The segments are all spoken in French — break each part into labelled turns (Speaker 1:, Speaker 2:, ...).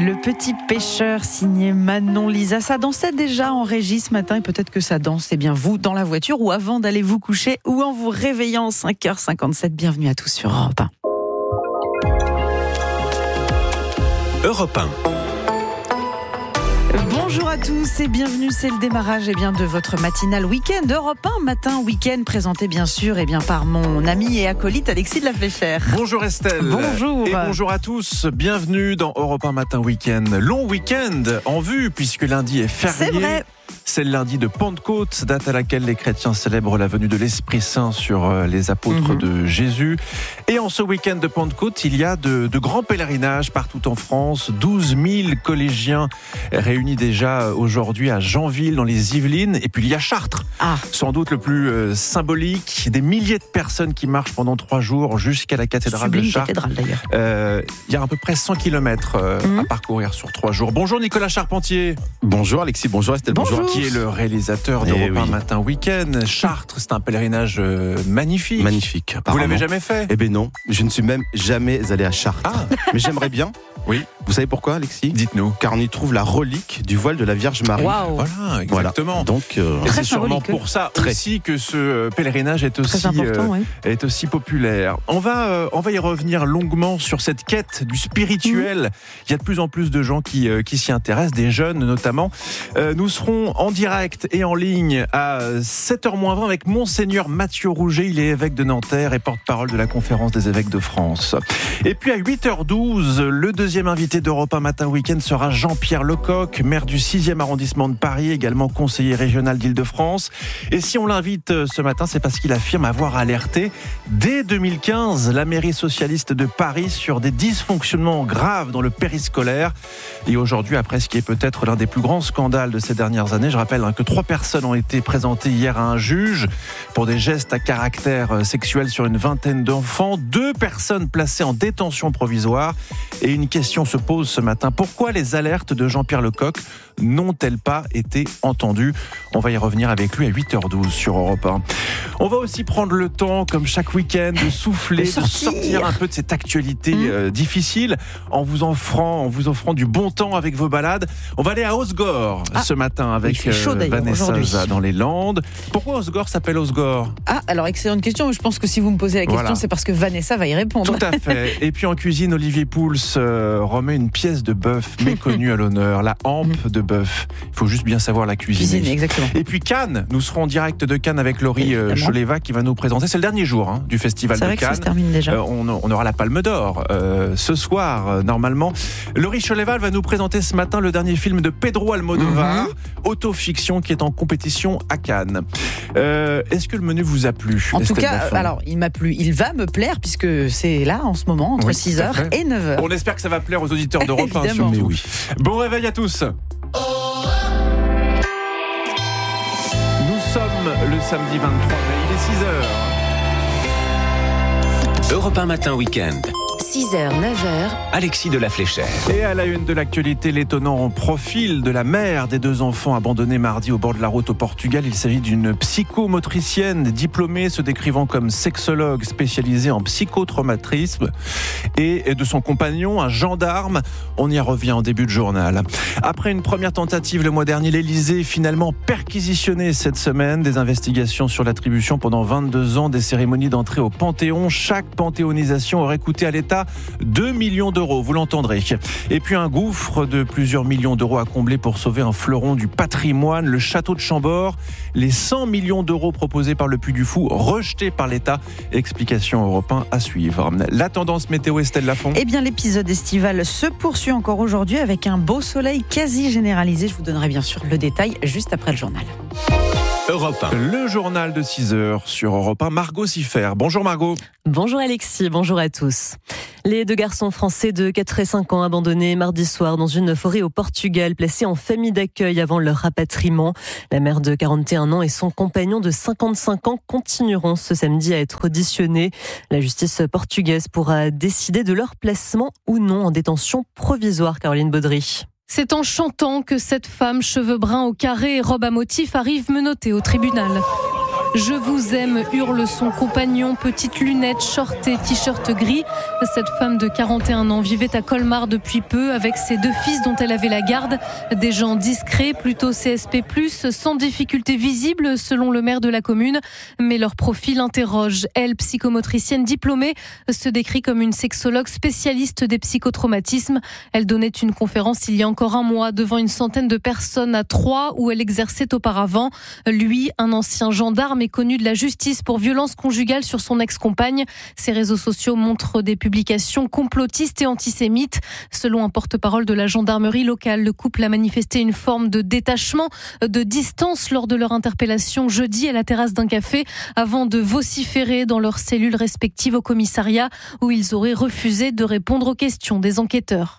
Speaker 1: Le petit pêcheur signé Manon Lisa. Ça dansait déjà en régie ce matin et peut-être que ça danse, eh bien vous, dans la voiture ou avant d'aller vous coucher ou en vous réveillant 5h57. Bienvenue à tous sur Europe 1.
Speaker 2: Europe 1.
Speaker 1: Bonjour à tous et bienvenue, c'est le démarrage de votre matinale week-end. Europe 1 matin week-end présenté bien sûr par mon ami et acolyte Alexis de la Fléchère.
Speaker 3: Bonjour Estelle.
Speaker 1: Bonjour.
Speaker 3: Et bonjour à tous, bienvenue dans Europe 1 matin week-end. Long week-end en vue puisque lundi est férié.
Speaker 1: C'est vrai.
Speaker 3: C'est le lundi de Pentecôte, date à laquelle les chrétiens célèbrent la venue de l'Esprit Saint sur les apôtres de Jésus. Et en ce week-end de Pentecôte, il y a de grands pèlerinages partout en France. 12 000 collégiens réunis déjà aujourd'hui à Janville dans les Yvelines. Et puis il y a Chartres, sans doute le plus symbolique. Des milliers de personnes qui marchent pendant 3 jours jusqu'à la cathédrale de Chartres.
Speaker 1: Cathédrale d'ailleurs.
Speaker 3: Il y a à peu près 100 km à parcourir sur 3 jours. Bonjour Nicolas Charpentier.
Speaker 4: Bonjour Alexis, bonjour Estelle, bonjour.
Speaker 3: Qui est le réalisateur d'Europe 1 Matin Week-end. Chartres, c'est un pèlerinage magnifique.
Speaker 4: Magnifique, apparemment.
Speaker 3: Vous l'avez jamais fait ?
Speaker 4: Eh bien non, je ne suis même jamais allé à Chartres. Mais j'aimerais bien.
Speaker 3: Oui.
Speaker 4: Vous savez pourquoi, Alexis ?
Speaker 3: Dites-nous.
Speaker 4: Car on y trouve la relique du voile de la Vierge Marie.
Speaker 1: Waouh.
Speaker 3: Voilà, exactement.
Speaker 4: Voilà. Donc,
Speaker 3: et c'est sûrement
Speaker 1: symbolique.
Speaker 3: pour ça aussi que ce pèlerinage est aussi, est aussi populaire. On va y revenir longuement sur cette quête du spirituel. Il y a de plus en plus de gens qui s'y intéressent, des jeunes notamment. Nous serons en direct et en ligne à 7h20 avec Monseigneur Mathieu Rouget. Il est évêque de Nanterre et porte-parole de la Conférence des évêques de France. Et puis à 8h12, le deuxième invité d'Europe 1 Matin Week-end sera Jean-Pierre Lecoq, maire du 6e arrondissement de Paris, également conseiller régional d'Île-de-France. Et si on l'invite ce matin, c'est parce qu'il affirme avoir alerté dès 2015 la mairie socialiste de Paris sur des dysfonctionnements graves dans le périscolaire. Et aujourd'hui, après ce qui est peut-être l'un des plus grands scandales de ces dernières années, je rappelle que 3 personnes ont été présentées hier à un juge pour des gestes à caractère sexuel sur une vingtaine d'enfants. 2 personnes placées en détention provisoire. Et une question se pose ce matin. Pourquoi les alertes de Jean-Pierre Lecoq n'ont-elles pas été entendues ? On va y revenir avec lui à 8h12 sur Europe 1. On va aussi prendre le temps, comme chaque week-end, de souffler, de sortir un peu de cette actualité difficile en vous offrant du bon temps avec vos balades. On va aller à Osgore ce matin avec Vanessa Za dans les Landes. Pourquoi Osgore s'appelle Osgore ?
Speaker 1: Alors excellente question. Je pense que si vous me posez la question, c'est parce que Vanessa va y répondre.
Speaker 3: Tout à fait. Et puis en cuisine, Olivier Pouls remet une pièce de bœuf méconnue à l'honneur, la hampe de bœuf. Il faut juste bien savoir la cuisiner.
Speaker 1: Exactement.
Speaker 3: Et puis Cannes, nous serons en direct de Cannes avec Laurie Choleva qui va nous présenter. C'est le dernier jour du festival de Cannes.
Speaker 1: C'est vrai que ça se termine déjà.
Speaker 3: On aura la Palme d'Or ce soir, normalement. Laurie Choleva va nous présenter ce matin le dernier film de Pedro Almodovar, autofiction, qui est en compétition à Cannes. Est-ce que le menu vous a plu ?
Speaker 1: En tout cas, alors il m'a plu. Il va me plaire puisque c'est là en ce moment, entre 6h et 9h.
Speaker 3: On espère que ça va plaire aux auditeurs d'Europe 1 surtout.
Speaker 4: Mais oui.
Speaker 3: Bon réveil à tous. Nous sommes le samedi 23 mai, il est 6h.
Speaker 2: Europe 1 Matin Week-end.
Speaker 5: 6h, 9h.
Speaker 2: Alexis de la Fléchère.
Speaker 3: Et à la une de l'actualité, l'étonnant profil de la mère des 2 enfants abandonnés mardi au bord de la route au Portugal. Il s'agit d'une psychomotricienne diplômée, se décrivant comme sexologue spécialisée en psychotraumatisme, et de son compagnon, un gendarme. On y revient en début de journal. Après une première tentative le mois dernier, l'Élysée est finalement perquisitionné cette semaine. Des investigations sur l'attribution pendant 22 ans des cérémonies d'entrée au Panthéon. Chaque panthéonisation aurait coûté à l'État 2 millions d'euros, vous l'entendrez. Et puis un gouffre de plusieurs millions d'euros à combler pour sauver un fleuron du patrimoine, le château de Chambord. Les 100 millions d'euros proposés par le Puy du Fou, rejetés par l'État. Explication Europe 1 à suivre. La tendance météo, Estelle Lafont.
Speaker 1: Eh bien, l'épisode estival se poursuit encore aujourd'hui avec un beau soleil quasi généralisé. Je vous donnerai bien sûr le détail juste après le journal.
Speaker 2: Europe 1.
Speaker 3: Le journal de 6h sur Europe 1. Margot Siffer. Bonjour Margot.
Speaker 6: Bonjour Alexis, bonjour à tous. Les 2 garçons français de 4 et 5 ans abandonnés mardi soir dans une forêt au Portugal, placés en famille d'accueil avant leur rapatriement. La mère de 41 ans et son compagnon de 55 ans continueront ce samedi à être auditionnés. La justice portugaise pourra décider de leur placement ou non en détention provisoire. Caroline Baudry.
Speaker 7: C'est en chantant que cette femme, cheveux bruns au carré et robe à motifs, arrive menottée au tribunal. Je vous aime, hurle son compagnon, petites lunettes, short et t-shirt gris. Cette femme de 41 ans vivait à Colmar depuis peu avec ses 2 fils dont elle avait la garde. Des gens discrets, plutôt CSP+, sans difficulté visible selon le maire de la commune. Mais leur profil interroge. Elle, psychomotricienne diplômée, se décrit comme une sexologue spécialiste des psychotraumatismes. Elle donnait une conférence il y a encore un mois devant une centaine de personnes à Troyes où elle exerçait auparavant. Lui, un ancien gendarme, est connu de la justice pour violence conjugale sur son ex-compagne. Ses réseaux sociaux montrent des publications complotistes et antisémites. Selon un porte-parole de la gendarmerie locale, le couple a manifesté une forme de détachement, de distance lors de leur interpellation jeudi à la terrasse d'un café avant de vociférer dans leurs cellules respectives au commissariat où ils auraient refusé de répondre aux questions des enquêteurs.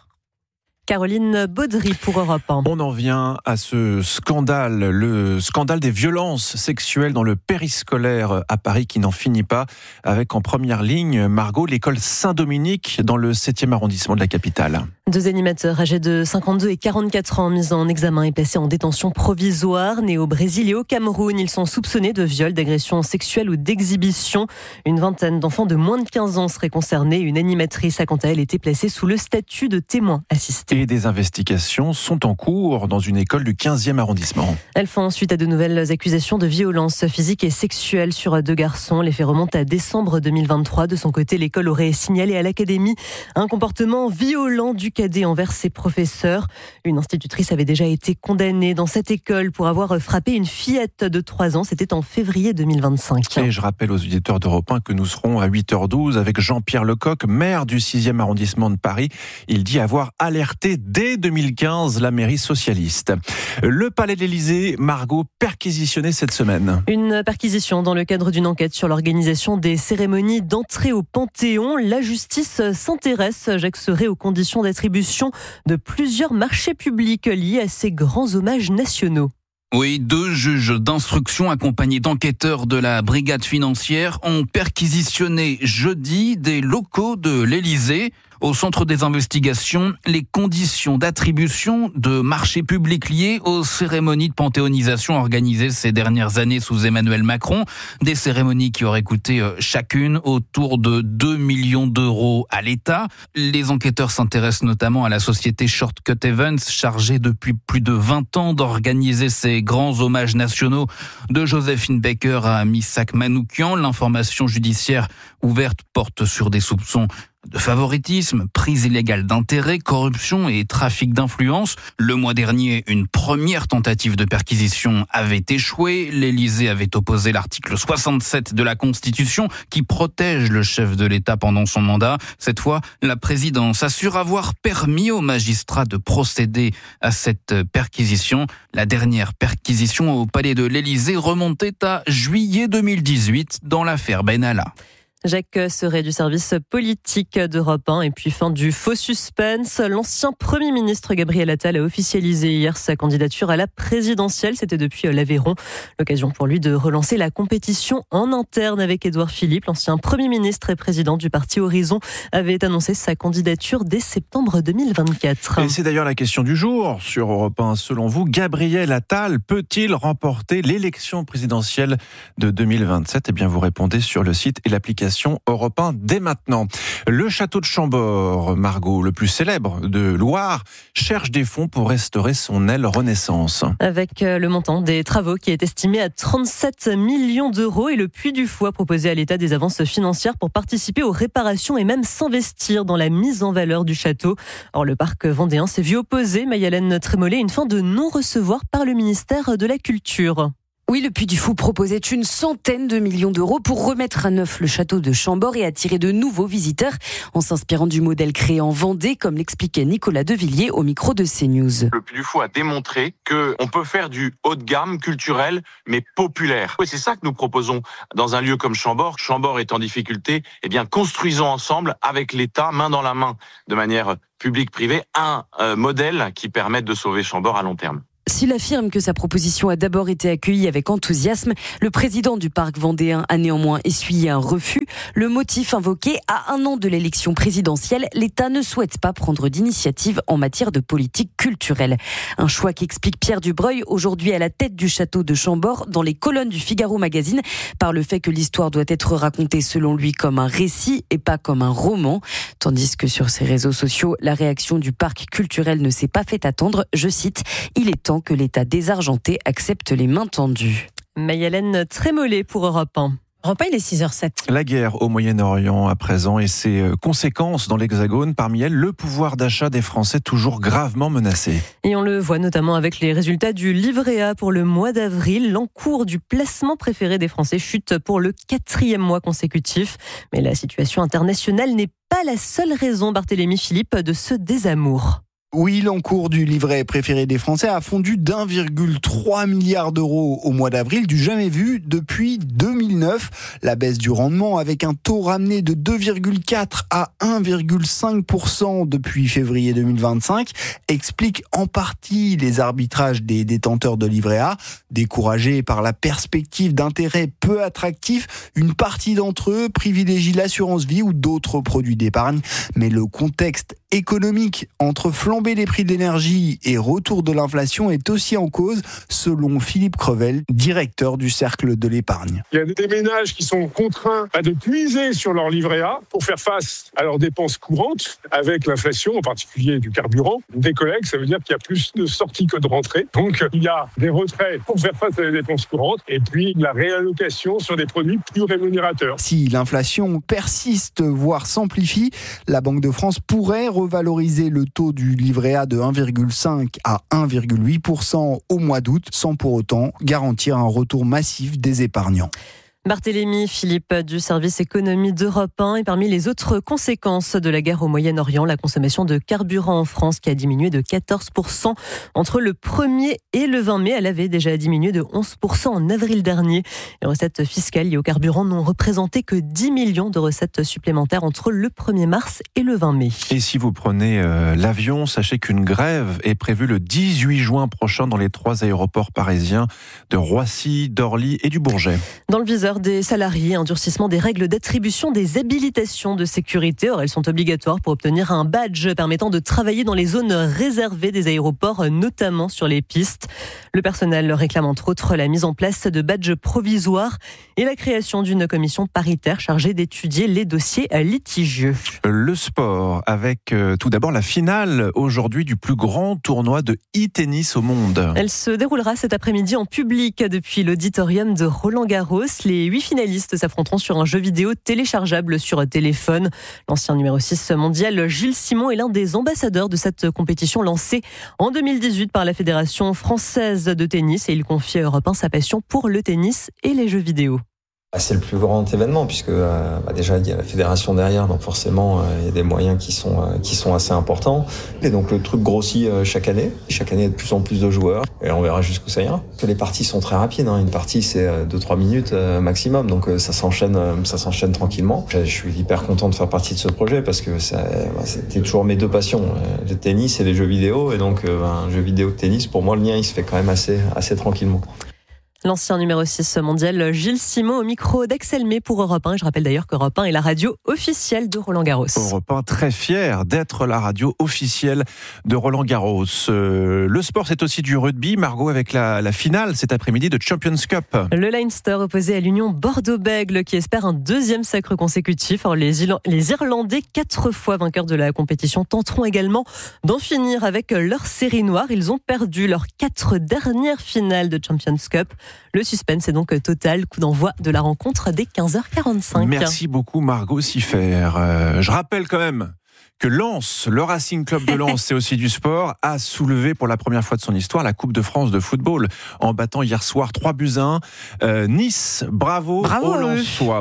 Speaker 6: Caroline Baudry pour Europe 1.
Speaker 3: On en vient à ce scandale, le scandale des violences sexuelles dans le périscolaire à Paris qui n'en finit pas, avec en première ligne, Margot, l'école Saint-Dominique dans le 7e arrondissement de la capitale.
Speaker 6: 2 animateurs âgés de 52 et 44 ans mis en examen et placés en détention provisoire. Nés au Brésil et au Cameroun, ils sont soupçonnés de viol, d'agression sexuelle ou d'exhibition. Une vingtaine d'enfants de moins de 15 ans seraient concernés. Une animatrice a quant à elle été placée sous le statut de témoin assisté.
Speaker 3: Et des investigations sont en cours dans une école du 15e arrondissement.
Speaker 6: Elles font suite à de nouvelles accusations de violence physique et sexuelle sur 2 garçons. Les faits remontent à décembre 2023. De son côté, l'école aurait signalé à l'académie un comportement violent du cadet envers ses professeurs. Une institutrice avait déjà été condamnée dans cette école pour avoir frappé une fillette de 3 ans. C'était en février 2025.
Speaker 3: Et je rappelle aux auditeurs d'Europe 1 que nous serons à 8h12 avec Jean-Pierre Lecoq, maire du 6e arrondissement de Paris. Il dit avoir alerté dès 2015 la mairie socialiste. Le palais de l'Élysée, Margot, perquisitionné cette semaine.
Speaker 6: Une perquisition dans le cadre d'une enquête sur l'organisation des cérémonies d'entrée au Panthéon. La justice s'intéresse, Jacques Serret, aux conditions d'attribution de plusieurs marchés publics liés à ces grands hommages nationaux.
Speaker 8: Oui, 2 juges d'instruction accompagnés d'enquêteurs de la brigade financière ont perquisitionné jeudi des locaux de l'Élysée. Au centre des investigations, les conditions d'attribution de marchés publics liés aux cérémonies de panthéonisation organisées ces dernières années sous Emmanuel Macron. Des cérémonies qui auraient coûté chacune autour de 2 millions d'euros à l'État. Les enquêteurs s'intéressent notamment à la société Shortcut Events, chargée depuis plus de 20 ans d'organiser ces grands hommages nationaux de Joséphine Baker à Missak Manoukian. L'information judiciaire ouverte porte sur des soupçons de favoritisme, prise illégale d'intérêts, corruption et trafic d'influence. Le mois dernier, une première tentative de perquisition avait échoué. L'Élysée avait opposé l'article 67 de la Constitution qui protège le chef de l'État pendant son mandat. Cette fois, la présidence assure avoir permis aux magistrats de procéder à cette perquisition. La dernière perquisition au palais de l'Élysée remontait à juillet 2018 dans l'affaire Benalla.
Speaker 6: Jacques Serret du service politique d'Europe 1. Et puis fin du faux suspense. L'ancien Premier ministre Gabriel Attal a officialisé hier sa candidature à la présidentielle. C'était depuis l'Aveyron. L'occasion pour lui de relancer la compétition en interne avec Édouard Philippe. L'ancien Premier ministre et président du parti Horizon avait annoncé sa candidature dès septembre 2024.
Speaker 3: Et c'est d'ailleurs la question du jour sur Europe 1. Selon vous, Gabriel Attal peut-il remporter l'élection présidentielle de 2027 ? Eh bien, vous répondez sur le site et l'application Europe 1 dès maintenant. Le château de Chambord, Margot, le plus célèbre de Loire, cherche des fonds pour restaurer son aile Renaissance.
Speaker 6: Avec le montant des travaux qui est estimé à 37 millions d'euros et le Puy du Fou a proposé à l'État des avances financières pour participer aux réparations et même s'investir dans la mise en valeur du château. Or, le parc vendéen s'est vu opposer, Maï-Hélène Trémollet, une fin de non-recevoir par le ministère de la Culture.
Speaker 9: Oui, le Puy du Fou proposait une centaine de millions d'euros pour remettre à neuf le château de Chambord et attirer de nouveaux visiteurs en s'inspirant du modèle créé en Vendée, comme l'expliquait Nicolas Devilliers au micro de CNews.
Speaker 10: Le Puy du Fou a démontré qu'on peut faire du haut de gamme culturel, mais populaire. Et c'est ça que nous proposons dans un lieu comme Chambord. Chambord est en difficulté, eh bien construisons ensemble avec l'État, main dans la main, de manière publique-privée, un modèle qui permette de sauver Chambord à long terme.
Speaker 9: S'il affirme que sa proposition a d'abord été accueillie avec enthousiasme, le président du parc vendéen a néanmoins essuyé un refus. Le motif invoqué, à 1 an de l'élection présidentielle, l'État ne souhaite pas prendre d'initiative en matière de politique culturelle. Un choix qu'explique Pierre Dubreuil, aujourd'hui à la tête du château de Chambord, dans les colonnes du Figaro Magazine, par le fait que l'histoire doit être racontée selon lui comme un récit et pas comme un roman. Tandis que sur ses réseaux sociaux, la réaction du parc culturel ne s'est pas fait attendre. Je cite, « Il est temps que l'État désargenté accepte les mains tendues ».
Speaker 6: Maï-Hélène Trémollet pour Europe 1.
Speaker 1: Europe 1, il est 6h07.
Speaker 3: La guerre au Moyen-Orient à présent et ses conséquences dans l'Hexagone, parmi elles le pouvoir d'achat des Français toujours gravement menacé.
Speaker 6: Et on le voit notamment avec les résultats du livret A pour le mois d'avril. L'encours du placement préféré des Français chute pour le 4e mois consécutif. Mais la situation internationale n'est pas la seule raison, Barthélémy Philippe, de ce désamour.
Speaker 11: Oui, l'encours du livret préféré des Français a fondu d'1,3 milliard d'euros au mois d'avril, du jamais vu depuis 2009. La baisse du rendement, avec un taux ramené de 2,4 à 1,5% depuis février 2025, explique en partie les arbitrages des détenteurs de livret A. Découragés par la perspective d'intérêt peu attractif, une partie d'entre eux privilégie l'assurance vie ou d'autres produits d'épargne. Mais le contexte économique entre flambée des prix de l'énergie et retour de l'inflation est aussi en cause, selon Philippe Crevel, directeur du Cercle de l'épargne.
Speaker 12: Il y a des ménages qui sont contraints de puiser sur leur livret A pour faire face à leurs dépenses courantes avec l'inflation, en particulier du carburant. Des collègues, ça veut dire qu'il y a plus de sorties que de rentrées. Donc il y a des retraits pour faire face à les dépenses courantes et puis la réallocation sur des produits plus rémunérateurs.
Speaker 11: Si l'inflation persiste, voire s'amplifie, la Banque de France pourrait revaloriser le taux du livret A de 1,5 à 1,8% au mois d'août, sans pour autant garantir un retour massif des épargnants.
Speaker 6: Barthélémy Philippe du service économie d'Europe 1. Et parmi les autres conséquences de la guerre au Moyen-Orient, la consommation de carburant en France qui a diminué de 14% entre le 1er et le 20 mai. Elle avait déjà diminué de 11% en avril dernier. Les recettes fiscales liées au carburant n'ont représenté que 10 millions de recettes supplémentaires entre le 1er mars et le 20 mai.
Speaker 3: Et si vous prenez l'avion, sachez qu'une grève est prévue le 18 juin prochain dans les 3 aéroports parisiens de Roissy, d'Orly et du Bourget.
Speaker 6: Dans le viseur des salariés, un durcissement des règles d'attribution des habilitations de sécurité. Or, elles sont obligatoires pour obtenir un badge permettant de travailler dans les zones réservées des aéroports, notamment sur les pistes. Le personnel réclame entre autres la mise en place de badges provisoires et la création d'une commission paritaire chargée d'étudier les dossiers litigieux.
Speaker 3: Le sport avec tout d'abord la finale aujourd'hui du plus grand tournoi de e-tennis au monde.
Speaker 6: Elle se déroulera cet après-midi en public depuis l'auditorium de Roland-Garros. Les 8 finalistes s'affronteront sur un jeu vidéo téléchargeable sur téléphone. L'ancien numéro 6 mondial Gilles Simon est l'un des ambassadeurs de cette compétition lancée en 2018 par la Fédération française de tennis et il confie à Europe 1 sa passion pour le tennis et les jeux vidéo.
Speaker 13: C'est le plus grand événement puisque déjà il y a la fédération derrière, donc forcément il y a des moyens qui sont assez importants. Et donc le truc grossit chaque année. Chaque année il y a de plus en plus de joueurs et on verra jusqu'où ça ira. Les parties sont très rapides, hein. Une partie c'est 2-3 minutes maximum, donc ça s'enchaîne tranquillement. Je suis hyper content de faire partie de ce projet parce que c'était toujours mes deux passions, le tennis et les jeux vidéo. Et donc un jeu vidéo de tennis, pour moi le lien il se fait quand même assez tranquillement.
Speaker 6: L'ancien numéro 6 mondial Gilles Simon au micro d'Axel May pour Europe 1. Je rappelle d'ailleurs qu'Europe 1 est la radio officielle de Roland-Garros.
Speaker 3: Europe 1 très fier d'être la radio officielle de Roland-Garros. Le sport, c'est aussi du rugby. Margot, avec la finale cet après-midi de Champions Cup.
Speaker 6: Le Leinster opposé à l'Union Bordeaux-Bègles qui espère un 2e sacre consécutif. Alors, les Irlandais, 4 fois vainqueurs de la compétition, tenteront également d'en finir avec leur série noire. Ils ont perdu leurs 4 dernières finales de Champions Cup. Le suspense est donc total. Coup d'envoi de la rencontre dès 15h45.
Speaker 3: Merci beaucoup Margot Siffer. Je rappelle quand même que Lens, le Racing Club de Lens, c'est aussi du sport, a soulevé pour la première fois de son histoire la Coupe de France de football en battant hier soir 3-1 Nice. Bravo aux Lensois.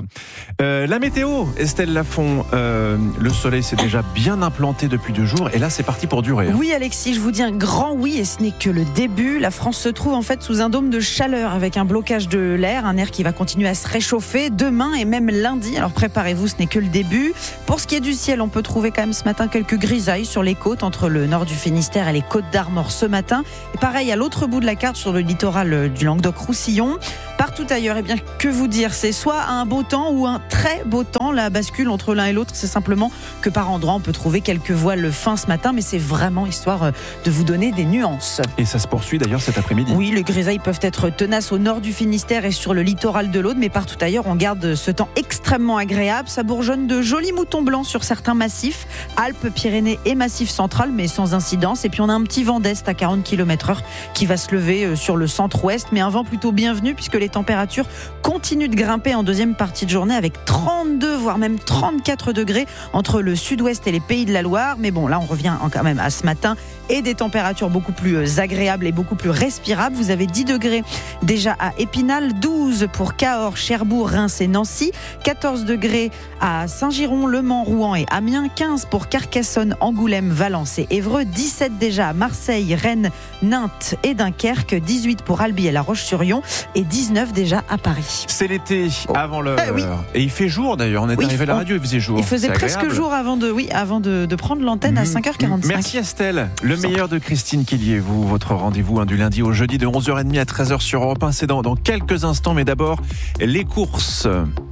Speaker 3: La météo, Estelle Lafont, le soleil s'est déjà bien implanté depuis 2 jours et là c'est parti pour durer.
Speaker 1: Oui Alexis, je vous dis un grand oui et ce n'est que le début. La France se trouve en fait sous un dôme de chaleur avec un blocage de l'air, un air qui va continuer à se réchauffer demain et même lundi. Alors préparez-vous, ce n'est que le début. Pour ce qui est du ciel, on peut trouver quand même ce ce matin, quelques grisailles sur les côtes entre le nord du Finistère et les Côtes d'Armor ce matin. Et pareil, à l'autre bout de la carte, sur le littoral du Languedoc-Roussillon. Partout ailleurs, bien, que vous dire, c'est soit un beau temps ou un très beau temps. La bascule entre l'un et l'autre, c'est simplement que par endroits, on peut trouver quelques voiles fins ce matin, mais c'est vraiment histoire de vous donner des nuances.
Speaker 3: Et ça se poursuit d'ailleurs cet après-midi.
Speaker 1: Oui, les grisailles peuvent être tenaces au nord du Finistère et sur le littoral de l'Aude, mais partout ailleurs, on garde ce temps extrêmement agréable. Ça bourgeonne de jolis moutons blancs sur certains massifs, Alpes, Pyrénées et Massif central, mais sans incidence. Et puis on a un petit vent d'est à 40 km/h qui va se lever sur le centre-ouest, mais un vent plutôt bienvenu puisque les températures continuent de grimper en deuxième partie de journée avec 32 voire même 34 degrés entre le sud-ouest et les Pays de la Loire. Mais bon, là on revient quand même à ce matin et des températures beaucoup plus agréables et beaucoup plus respirables. Vous avez 10 degrés déjà à Épinal, 12 pour Cahors, Cherbourg, Reims et Nancy, 14 degrés à Saint-Giron, Le Mans, Rouen et Amiens, 15 pour Carcassonne, Angoulême, Valence et Évreux, 17 déjà à Marseille, Rennes, Nantes et Dunkerque, 18 pour Albi et La Roche-sur-Yon et 19 déjà à Paris.
Speaker 3: C'est l'été avant l'heure.
Speaker 1: Oui.
Speaker 3: Et il fait jour d'ailleurs, on est arrivé à la radio, il faisait jour.
Speaker 1: Il faisait presque
Speaker 3: agréable.
Speaker 1: Jour avant de prendre l'antenne à 5h45.
Speaker 3: Merci Estelle. Le meilleur de Christine Kelly et vous, votre rendez-vous du lundi au jeudi de 11h30 à 13h sur Europe 1. C'est dans quelques instants, mais d'abord les courses.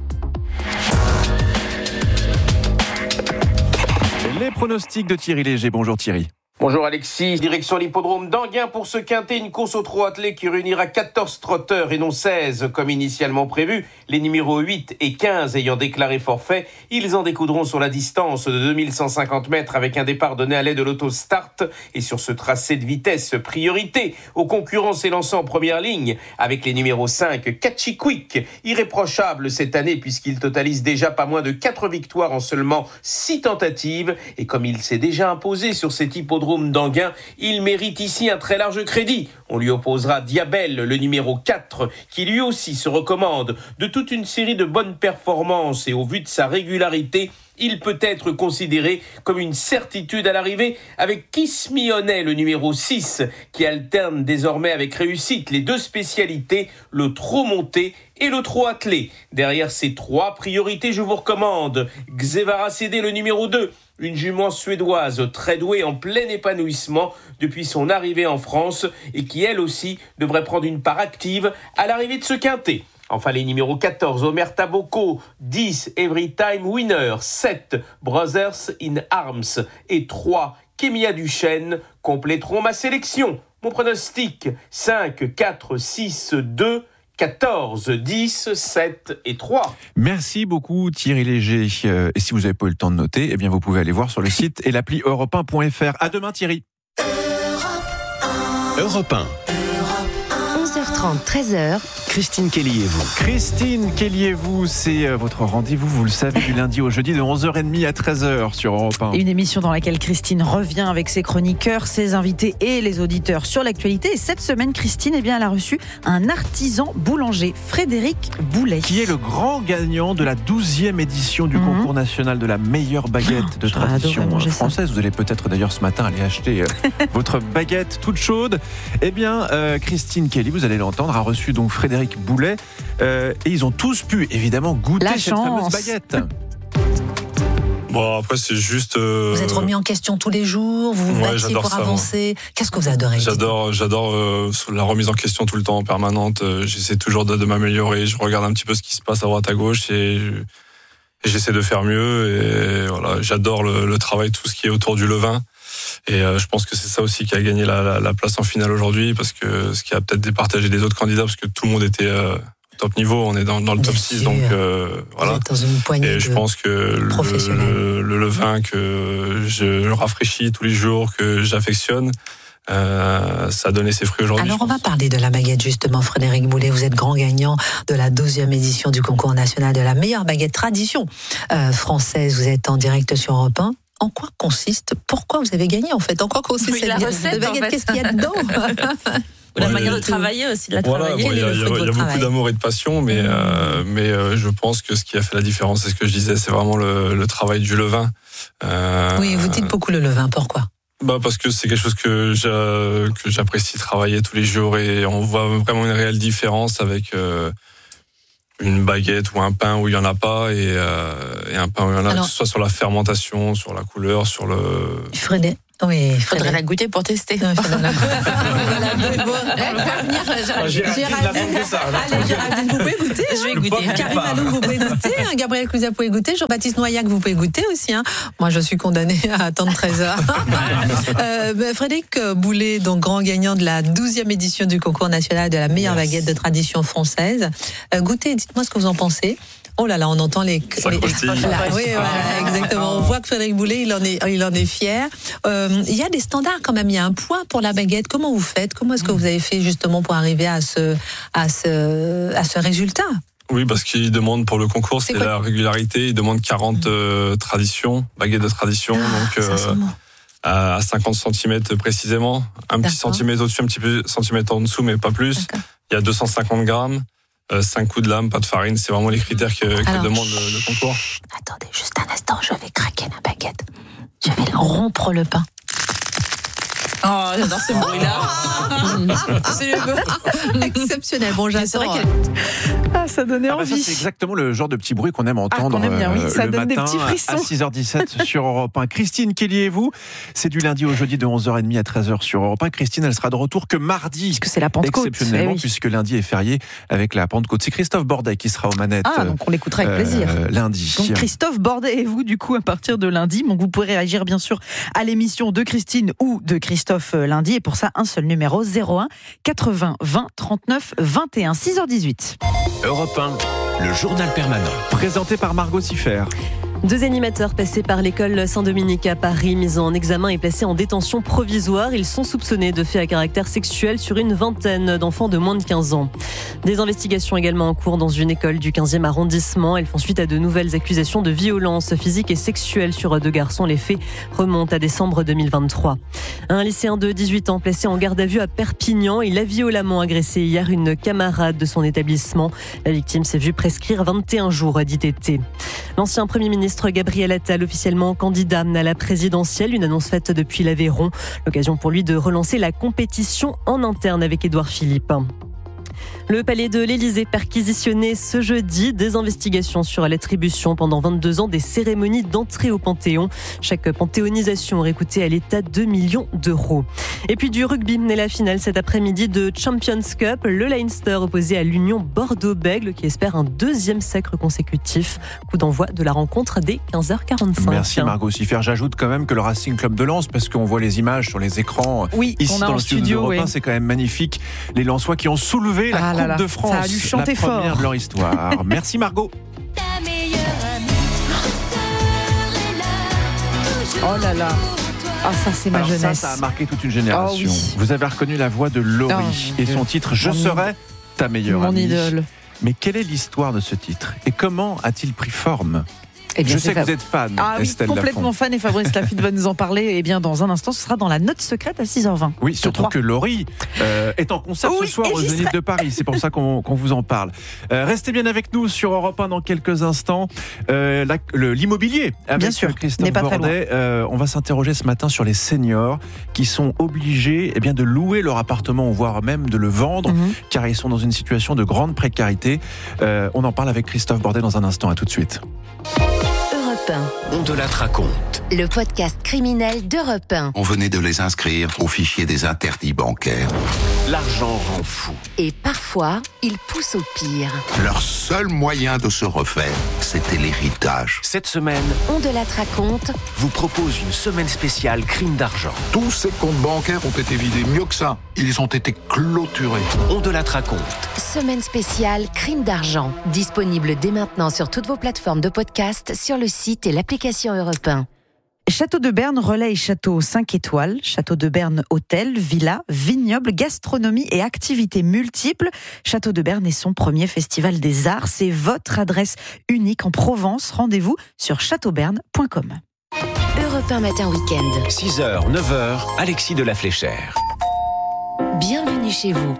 Speaker 3: Les pronostics de Thierry Léger. Bonjour Thierry.
Speaker 14: Bonjour Alexis, direction l'hippodrome d'Anguin pour ce quintet, une course au trot attelé qui réunira 14 trotteurs et non 16 comme initialement prévu. Les numéros 8 et 15 ayant déclaré forfait, ils en découdront sur la distance de 2150 mètres avec un départ donné à l'aide de l'autostart et sur ce tracé de vitesse priorité aux concurrents s'élançant en première ligne avec les numéros 5 Catchy Quick, irréprochable cette année puisqu'il totalise déjà pas moins de 4 victoires en seulement 6 tentatives et comme il s'est déjà imposé sur cet hippodrome d'Anguin, il mérite ici un très large crédit. On lui opposera Diabel, le numéro 4, qui lui aussi se recommande de toute une série de bonnes performances et au vu de sa régularité, il peut être considéré comme une certitude à l'arrivée avec Kiss Me Honey, le numéro 6, qui alterne désormais avec réussite les deux spécialités, le trot monté et le trot attelé. Derrière ces 3 priorités, je vous recommande Xevara Cédé, le numéro 2, une jument suédoise très douée en plein épanouissement depuis son arrivée en France et qui elle aussi devrait prendre une part active à l'arrivée de ce quintet. Enfin, les numéros 14, Omerta Bocco, 10, Everytime Winner, 7, Brothers in Arms et 3, Kémia Duchesne compléteront ma sélection. Mon pronostic, 5, 4, 6, 2, 14, 10, 7 et 3.
Speaker 3: Merci beaucoup Thierry Léger. Et si vous n'avez pas eu le temps de noter, eh bien vous pouvez aller voir sur le site et l'appli europe1.fr. À demain Thierry.
Speaker 2: Europe 1.
Speaker 5: 11h30, 13h.
Speaker 2: Christine Kelly et vous.
Speaker 3: Christine Kelly et vous, c'est votre rendez-vous, vous le savez, du lundi au jeudi de 11h30 à 13h sur Europe 1.
Speaker 1: Une émission dans laquelle Christine revient avec ses chroniqueurs, ses invités et les auditeurs sur l'actualité. Et cette semaine, Christine, elle a reçu un artisan boulanger, Frédéric Boulet.
Speaker 3: Qui est le grand gagnant de la 12e édition du concours national de la meilleure baguette de tradition française. Vous allez peut-être d'ailleurs ce matin aller acheter votre baguette toute chaude. Eh bien, Christine Kelly, vous allez l'entendre, a reçu donc Frédéric Boulet et ils ont tous pu évidemment goûter cette fameuse baguette.
Speaker 15: Bon, après c'est juste...
Speaker 16: Vous êtes remis en question tous les jours, vous vous battiez pour avancer. Qu'est-ce que vous adorez?
Speaker 15: J'adore la remise en question tout le temps, en permanente. J'essaie toujours de m'améliorer, je regarde un petit peu ce qui se passe à droite à gauche et j'essaie de faire mieux. Et voilà, j'adore le travail, tout ce qui est autour du levain. Et je pense que c'est ça aussi qui a gagné la place en finale aujourd'hui, parce que ce qui a peut-être départagé les autres candidats, parce que tout le monde était au top niveau, on est dans le top 6, donc voilà.
Speaker 16: Dans une poignée
Speaker 15: et je pense que le levain que je rafraîchis tous les jours, que j'affectionne, ça a donné ses fruits aujourd'hui.
Speaker 16: Alors on va parler de la baguette justement, Frédéric Boulet. Vous êtes grand gagnant de la 12e édition du concours national de la meilleure baguette tradition française. Vous êtes en direct sur Europe 1. En quoi consiste, pourquoi vous avez gagné en fait? En quoi consiste cette
Speaker 17: recette,
Speaker 16: baguette? Qu'est-ce qu'il y a dedans?
Speaker 17: La manière de travailler aussi, de la travailler.
Speaker 15: Il y a beaucoup d'amour et de passion, mais je pense que ce qui a fait la différence, c'est ce que je disais, c'est vraiment le travail du levain.
Speaker 16: Oui, vous dites beaucoup le levain, pourquoi?
Speaker 15: Parce que c'est quelque chose que j'apprécie travailler tous les jours et on voit vraiment une réelle différence avec une baguette ou un pain où il y en a pas et un pain où il y en a, que ce soit sur la fermentation, sur la couleur, sur le.
Speaker 16: Frédéric. Oui,
Speaker 17: il faudrait la goûter pour tester.
Speaker 16: Géraldine, vous pouvez goûter.
Speaker 17: Je vais goûter.
Speaker 16: Karine Malou, vous pouvez goûter. Gabriel Cluzet, vous pouvez goûter. Jean-Baptiste Noyac, vous pouvez goûter aussi. Moi, je suis condamnée à attendre 13 heures. Frédéric Boulet, donc grand gagnant de la 12e édition du concours national de la meilleure baguette de tradition française. Goûtez, dites-moi ce que vous en pensez. Oh là là, on entend les.
Speaker 15: Ça croustille.
Speaker 16: Oui, voilà, exactement. On voit que Frédéric Boulet, il en est fier. Il y a des standards quand même. Il y a un point pour la baguette. Comment vous faites ? Comment est-ce que vous avez fait justement pour arriver à ce résultat ?
Speaker 15: Oui, parce qu'il demande pour le concours, c'est la régularité. Il demande 40 traditions, baguettes de tradition, donc à 50 cm précisément. Un petit centimètre au-dessus, un petit peu centimètre en dessous, mais pas plus. Il y a 250 grammes. 5 coups de lame, pas de farine, c'est vraiment les critères que demande le concours.
Speaker 16: Attendez, juste un instant, je vais craquer la baguette. Je vais rompre le pain.
Speaker 17: Oh, j'adore ce bruit-là.
Speaker 16: C'est exceptionnel. Bon, j'adore.
Speaker 1: Ça donnait envie.
Speaker 3: Ça, c'est exactement le genre de petit bruit qu'on aime entendre
Speaker 1: ça
Speaker 3: le
Speaker 1: donne
Speaker 3: matin
Speaker 1: des petits frissons.
Speaker 3: à 6h17 sur Europe 1. Christine Kelly-et-vous, c'est du lundi au jeudi de 11h30 à 13h sur Europe 1. Christine, elle sera de retour que mardi.
Speaker 1: Puisque c'est la Pentecôte.
Speaker 3: Exceptionnellement, puisque lundi est férié avec la Pentecôte. C'est Christophe Bordet qui sera aux manettes.
Speaker 1: Donc on l'écoutera avec plaisir.
Speaker 3: Lundi.
Speaker 1: Donc Christophe Bordet et vous, du coup, à partir de lundi. Donc vous pourrez réagir, bien sûr, à l'émission de Christine ou de Christophe lundi. Et pour ça, un seul numéro, 01 80 20 39 21. 6h18.
Speaker 2: Europe 1, le journal permanent.
Speaker 3: Présenté par Margot Siffer.
Speaker 6: 2 animateurs passés par l'école Saint-Dominique à Paris, mis en examen et placés en détention provisoire. Ils sont soupçonnés de faits à caractère sexuel sur une vingtaine d'enfants de moins de 15 ans. Des investigations également en cours dans une école du 15e arrondissement. Elles font suite à de nouvelles accusations de violence physique et sexuelle sur 2 garçons. Les faits remontent à décembre 2023. Un lycéen de 18 ans placé en garde à vue à Perpignan. Il a violemment agressé hier une camarade de son établissement. La victime s'est vue prescrire 21 jours d'ITT. L'ancien Premier ministre Gabriel Attal, officiellement candidat à la présidentielle, une annonce faite depuis l'Aveyron. L'occasion pour lui de relancer la compétition en interne avec Édouard Philippe. Le palais de l'Élysée perquisitionné ce jeudi. Des investigations sur l'attribution pendant 22 ans des cérémonies d'entrée au Panthéon. Chaque panthéonisation aurait coûté à l'État 2 millions d'euros. Et puis du rugby, et la finale cet après-midi de Champions Cup. Le Leinster opposé à l'Union Bordeaux-Bègles qui espère un 2e sacre consécutif. Coup d'envoi de la rencontre dès 15h45.
Speaker 3: Merci Margot Siffer. J'ajoute quand même que le Racing Club de Lens, parce qu'on voit les images sur les écrans ici dans le studio d'Europe 1, c'est quand même magnifique. Les Lensois qui ont soulevé la Coupe de France,
Speaker 1: ça a dû chanter
Speaker 3: la première
Speaker 1: fort
Speaker 3: de leur histoire. Merci Margot.
Speaker 1: Oh là là. Ça c'est ma jeunesse.
Speaker 3: Ça a marqué toute une génération.
Speaker 1: Oui.
Speaker 3: Vous avez reconnu la voix de Laurie et son titre « Je serai ta meilleure amie ».
Speaker 1: Mon idole.
Speaker 3: Mais quelle est l'histoire de ce titre et comment a-t-il pris forme ? Je sais que vous êtes fan, Estelle Lafont.
Speaker 1: Complètement fan, et Fabrice Lafitte va nous en parler. Et bien, dans un instant, ce sera dans la note secrète à 6h20.
Speaker 3: Oui, surtout que Laurie est en concert ce soir au Zénith de Paris. C'est pour ça qu'on vous en parle. Restez bien avec nous sur Europe 1 dans quelques instants. L'immobilier avec
Speaker 1: bien sûr,
Speaker 3: Christophe Bordet. On va s'interroger ce matin sur les seniors qui sont obligés de louer leur appartement, voire même de le vendre, car ils sont dans une situation de grande précarité. On en parle avec Christophe Bordet dans un instant. À tout de suite.
Speaker 2: On de la raconte.
Speaker 5: Le podcast criminel d'Europe 1.
Speaker 18: On venait de les inscrire au fichier des interdits bancaires.
Speaker 2: L'argent rend fou.
Speaker 5: Et parfois, il pousse au pire.
Speaker 18: Leur seul moyen de se refaire, c'était l'héritage.
Speaker 2: Cette semaine,
Speaker 5: On de la raconte
Speaker 2: vous propose une semaine spéciale crime d'argent.
Speaker 18: Tous ces comptes bancaires ont été vidés. Mieux que ça, ils ont été clôturés.
Speaker 2: On de la raconte.
Speaker 5: Semaine spéciale crime d'argent. Disponible dès maintenant sur toutes vos plateformes de podcast, sur le site et l'application Europe 1.
Speaker 1: Château de Berne relaye château 5 étoiles, Château de Berne hôtel, villa, vignoble, gastronomie et activités multiples. Château de Berne est son premier festival des arts. C'est votre adresse unique en Provence. Rendez-vous sur châteauberne.com.
Speaker 5: Europe 1 matin week-end.
Speaker 2: 6h, 9h, Alexis de la Fléchère.
Speaker 5: Bienvenue chez vous.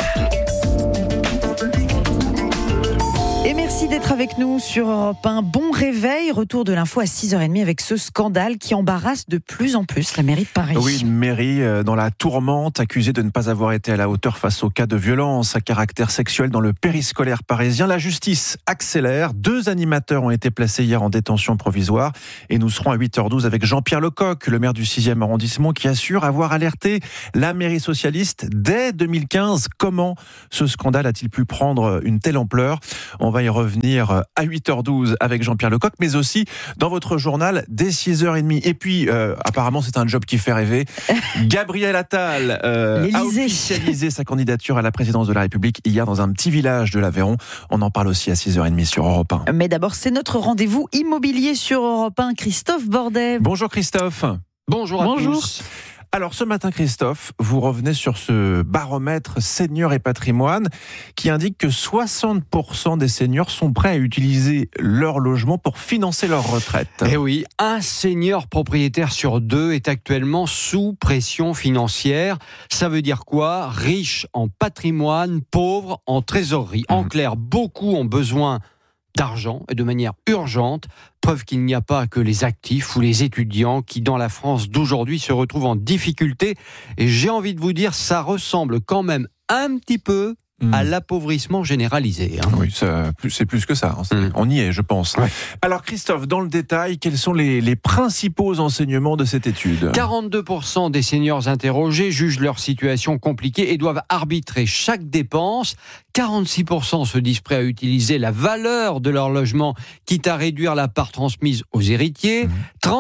Speaker 1: Et merci d'être avec nous sur Europe 1. Bon réveil, retour de l'info à 6h30 avec ce scandale qui embarrasse de plus en plus la mairie de Paris.
Speaker 3: Oui, une mairie dans la tourmente, accusée de ne pas avoir été à la hauteur face au cas de violence à caractère sexuel dans le périscolaire parisien. La justice accélère. 2 animateurs ont été placés hier en détention provisoire. Et nous serons à 8h12 avec Jean-Pierre Lecoq, le maire du 6e arrondissement, qui assure avoir alerté la mairie socialiste dès 2015. Comment ce scandale a-t-il pu prendre une telle ampleur ? On va y revenir à 8h12 avec Jean-Pierre Lecoq, mais aussi dans votre journal dès 6h30. Et puis, apparemment, c'est un job qui fait rêver. Gabriel Attal a officialisé sa candidature à la présidence de la République hier dans un petit village de l'Aveyron. On en parle aussi à 6h30 sur Europe 1.
Speaker 1: Mais d'abord, c'est notre rendez-vous immobilier sur Europe 1. Christophe Bordet.
Speaker 3: Bonjour Christophe.
Speaker 19: Bonjour à tous.
Speaker 3: Alors ce matin, Christophe, vous revenez sur ce baromètre Seniors et Patrimoine qui indique que 60% des seniors sont prêts à utiliser leur logement pour financer leur retraite.
Speaker 19: Eh oui, un senior propriétaire sur 2 est actuellement sous pression financière. Ça veut dire quoi ? Riche en patrimoine, pauvre en trésorerie. En clair, beaucoup ont besoin d'argent et de manière urgente. Preuve qu'il n'y a pas que les actifs ou les étudiants qui, dans la France d'aujourd'hui, se retrouvent en difficulté. Et j'ai envie de vous dire, ça ressemble quand même un petit peu à l'appauvrissement généralisé.
Speaker 3: Oui, c'est plus que ça. On y est, je pense. Ouais. Alors Christophe, dans le détail, quels sont les principaux enseignements de cette étude ?
Speaker 19: 42% des seniors interrogés jugent leur situation compliquée et doivent arbitrer chaque dépense. 46% se disent prêts à utiliser la valeur de leur logement, quitte à réduire la part transmise aux héritiers.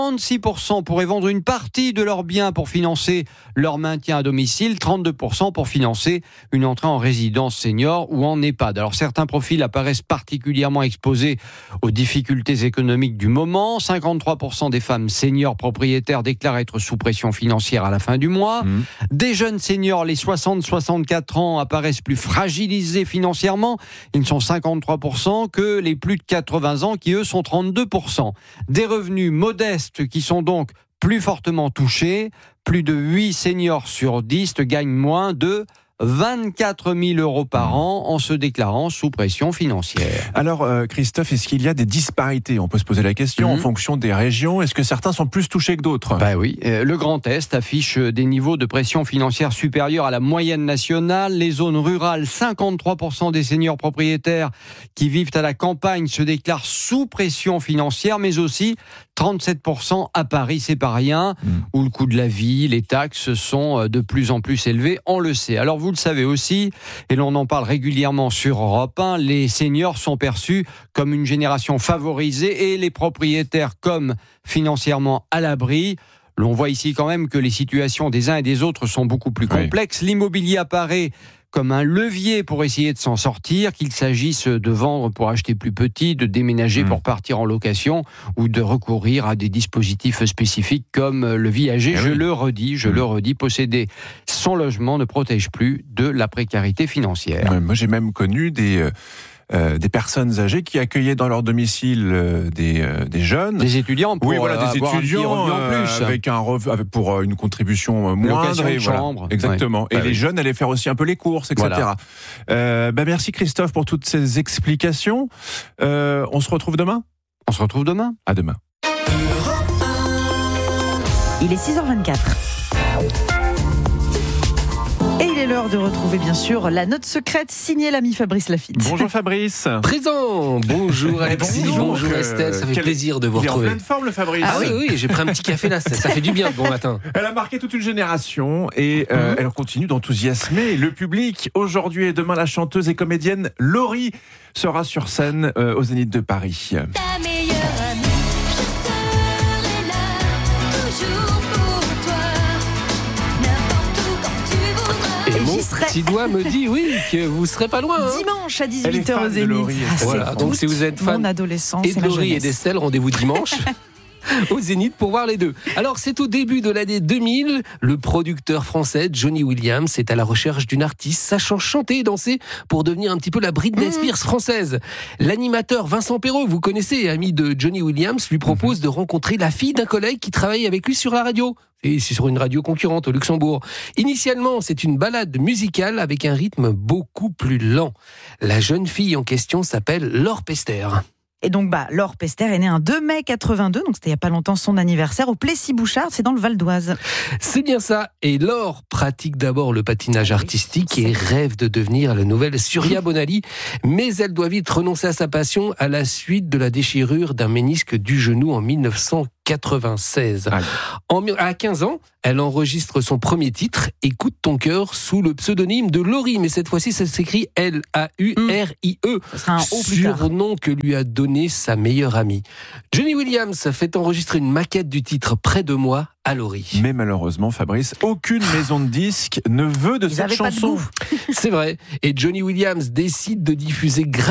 Speaker 19: 36% pourraient vendre une partie de leurs biens pour financer leur maintien à domicile. 32% pour financer une entrée en résidence senior ou en EHPAD. Alors certains profils apparaissent particulièrement exposés aux difficultés économiques du moment. 53% des femmes seniors propriétaires déclarent être sous pression financière à la fin du mois. Des jeunes seniors, les 60-64 ans, apparaissent plus fragilisés financièrement. Ils ne sont 53% que les plus de 80 ans qui, eux, sont 32%. Des revenus modestes qui sont donc plus fortement touchés. Plus de 8 seniors sur 10 gagnent moins de 24 000 euros par an en se déclarant sous pression financière.
Speaker 3: Alors Christophe, est-ce qu'il y a des disparités ? On peut se poser la question en fonction des régions. Est-ce que certains sont plus touchés que d'autres ?
Speaker 19: Oui, le Grand Est affiche des niveaux de pression financière supérieurs à la moyenne nationale. Les zones rurales, 53% des seniors propriétaires qui vivent à la campagne se déclarent sous pression financière, mais aussi 37% à Paris, c'est pas rien, où le coût de la vie, les taxes sont de plus en plus élevés, on le sait. Alors vous le savez aussi, et l'on en parle régulièrement sur Europe 1, les seniors sont perçus comme une génération favorisée et les propriétaires comme financièrement à l'abri. L'on voit ici quand même que les situations des uns et des autres sont beaucoup plus complexes. L'immobilier apparaît comme un levier pour essayer de s'en sortir, qu'il s'agisse de vendre pour acheter plus petit, de déménager pour partir en location ou de recourir à des dispositifs spécifiques comme le viager. Je le redis, posséder son logement ne protège plus de la précarité financière.
Speaker 3: Moi, j'ai même connu des personnes âgées qui accueillaient dans leur domicile des jeunes,
Speaker 19: des étudiants, pour
Speaker 3: des étudiants
Speaker 19: en plus,
Speaker 3: avec pour une contribution moindre,
Speaker 19: location de chambre.
Speaker 3: Exactement. Et les jeunes allaient faire aussi un peu les courses, etc. Voilà. Merci Christophe pour toutes ces explications. On se retrouve demain.
Speaker 19: On se retrouve demain.
Speaker 3: À demain.
Speaker 1: Il est 6h24. Et il est l'heure de retrouver bien sûr la note secrète signée l'ami Fabrice Lafitte.
Speaker 3: Bonjour Fabrice.
Speaker 20: Présent. Bonjour Alexis. Bonjour Estelle. Ça fait plaisir de vous retrouver.
Speaker 3: Il est en pleine forme le Fabrice.
Speaker 20: Ah oui, j'ai pris un petit café là. Ça fait du bien le bon matin.
Speaker 3: Elle a marqué toute une génération et elle continue d'enthousiasmer le public. Aujourd'hui et demain, la chanteuse et comédienne Laurie sera sur scène au Zénith de Paris.
Speaker 21: Ta meilleure amie.
Speaker 20: Et mon petit doigt me dit que vous serez pas loin.
Speaker 1: Dimanche à 18h au Zénith.
Speaker 20: Voilà, donc si vous êtes fan
Speaker 1: et
Speaker 20: de Laurie et d'Estelle, rendez-vous dimanche. Au Zénith pour voir les deux. Alors c'est au début de l'année 2000, le producteur français Johnny Williams est à la recherche d'une artiste sachant chanter et danser pour devenir un petit peu la Britney Spears française. L'animateur Vincent Perrault, vous connaissez, ami de Johnny Williams, lui propose de rencontrer la fille d'un collègue qui travaille avec lui sur la radio. Et c'est sur une radio concurrente au Luxembourg. Initialement, c'est une balade musicale avec un rythme beaucoup plus lent. La jeune fille en question s'appelle Laure Pester.
Speaker 1: Et donc, Laure Pester est née un 2 mai 82, donc c'était il n'y a pas longtemps son anniversaire, au Plessis-Bouchard, c'est dans le Val d'Oise.
Speaker 20: C'est bien ça. Et Laure pratique d'abord le patinage artistique et rêve de devenir la nouvelle Surya Bonali. Mais elle doit vite renoncer à sa passion à la suite de la déchirure d'un ménisque du genou en 1996. À 15 ans, elle enregistre son premier titre, Écoute ton cœur, sous le pseudonyme de Laurie. Mais cette fois-ci, ça s'écrit L-A-U-R-I-E.
Speaker 1: Ça sera un O plus tard.
Speaker 20: Surnom que lui a donné sa meilleure amie. Johnny Williams fait enregistrer une maquette du titre Près de moi à Laurie.
Speaker 3: Mais malheureusement, Fabrice, aucune maison de disques ne veut de cette chanson.
Speaker 20: C'est vrai. Et Johnny Williams décide de diffuser